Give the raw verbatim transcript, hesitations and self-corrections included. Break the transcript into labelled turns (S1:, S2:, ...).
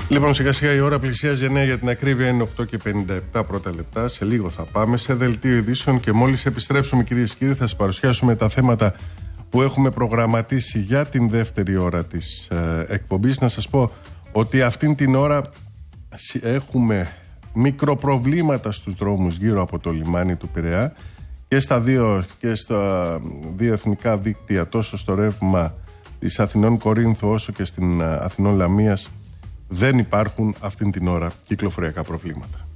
S1: Λοιπόν, σιγά σιγά η ώρα πλησιάζει εννιά, για την ακρίβεια είναι οκτώ και πενήντα επτά πρώτα λεπτά. Σε λίγο θα πάμε σε δελτίο ειδήσεων και μόλις επιστρέψουμε, κυρίες και κύριοι, θα σας παρουσιάσουμε τα θέματα που έχουμε προγραμματίσει για την δεύτερη ώρα της ε, εκπομπής. Να σας πω ότι αυτήν την ώρα έχουμε μικροπροβλήματα στους δρόμους γύρω από το λιμάνι του Πειραιά και στα δύο, και στα δύο εθνικά δίκτυα, τόσο στο ρεύμα της Αθηνών Κορίνθου όσο και στην Αθηνών Λαμίας. Δεν υπάρχουν αυτήν την ώρα κυκλοφοριακά προβλήματα.